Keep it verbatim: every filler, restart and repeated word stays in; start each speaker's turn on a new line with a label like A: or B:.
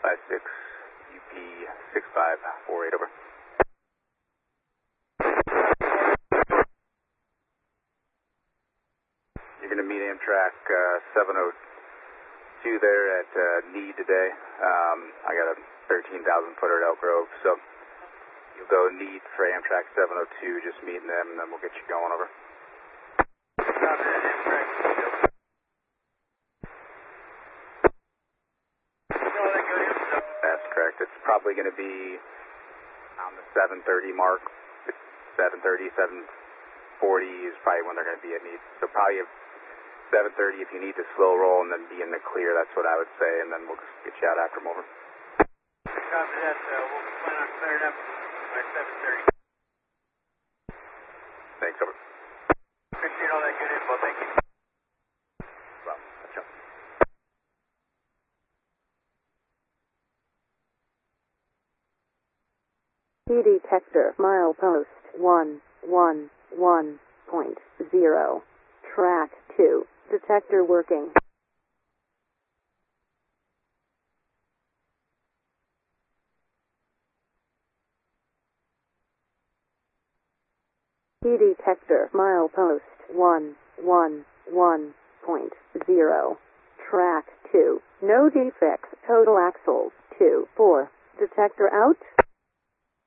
A: five six, U P six five four eight, over. You're going to meet Amtrak uh, seven oh two there at uh, Need today. Um, I got a thirteen thousand footer at Elk Grove, so you'll go Need for Amtrak seven oh two, just meeting them, and then we'll get you going, over. That's correct. It's probably going to be on the seven thirty mark. seven thirty, seven forty is probably when they're going to be at Need. So probably seven thirty if you need to slow roll and then be in the clear. That's what I would say, and then we'll just get you out after them, over.
B: Copy that. Uh, we'll plan on clearing up by seven thirty.
A: Thanks, over.
B: Appreciate all that good info. Thank you.
A: Well, that's up.
C: P detector milepost one one one point zero. Track two. Detector working. P detector milepost one one one point zero. Track two. No defects. Total axles two four. Detector out.